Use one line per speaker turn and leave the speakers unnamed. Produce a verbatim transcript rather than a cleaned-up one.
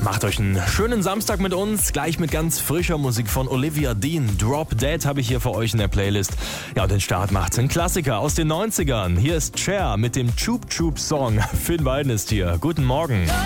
Macht euch einen schönen Samstag mit uns, gleich mit ganz frischer Musik von Olivia Dean. Drop Dead habe ich hier für euch in der Playlist. Ja, und den Start macht ein Klassiker aus den neunzigern. Hier ist Cher mit dem Choop Choop Song. Finn Weiden ist hier. Guten Morgen.